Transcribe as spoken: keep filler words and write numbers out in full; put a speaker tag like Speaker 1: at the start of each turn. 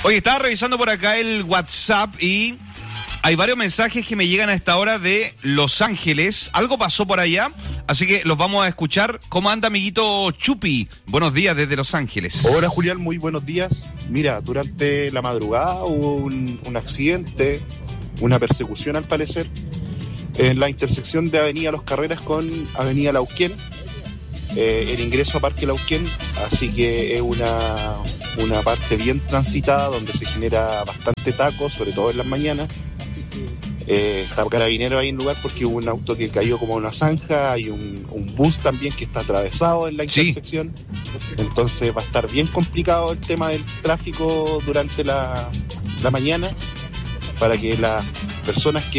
Speaker 1: Oye, estaba revisando por acá el WhatsApp y hay varios mensajes que me llegan a esta hora de Los Ángeles. Algo pasó por allá, así que los vamos a escuchar. ¿Cómo anda, amiguito Chupi? Buenos días desde Los Ángeles.
Speaker 2: Hola, Julián, muy buenos días. Mira, durante la madrugada hubo un, un accidente, una persecución al parecer, en la intersección de Avenida Los Carreras con Avenida Lauquén, eh, el ingreso a Parque Lauquén, así que es una, una parte bien transitada donde se genera bastante taco, sobre todo en las mañanas. Eh, está Carabinero ahí en lugar porque hubo un auto que cayó como una zanja, hay un, un bus también que está atravesado en la intersección, sí. Entonces va a estar bien complicado el tema del tráfico durante la, la mañana para que las personas que